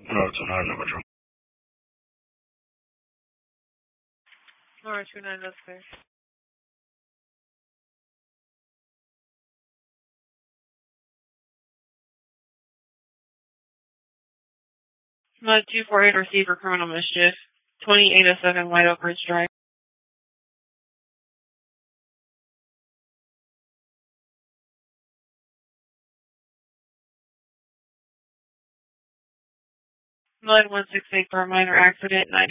No, it's not a number. Alright, 29, that's fair. Mod 248 received for criminal mischief. 2807 White Oak Ridge Drive. Mod 168 for a minor accident.